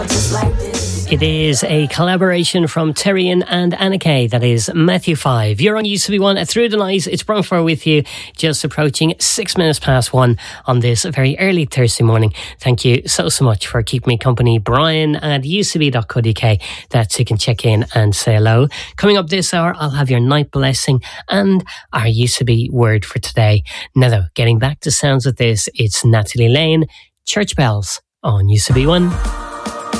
It is a collaboration from Tyrion and Annika. That is Matthew 5. You're on UCB1 through the night. It's Bronfar with you, just approaching 6 minutes past 1 on this very early Thursday morning. Thank you so much for keeping me company. Brian at ucb.co.uk. That you can check in and say hello. Coming up this hour, I'll have your night blessing and our UCB word for today. Now though, getting back to sounds of this, it's Natalie Lane, Church Bells on UCB1.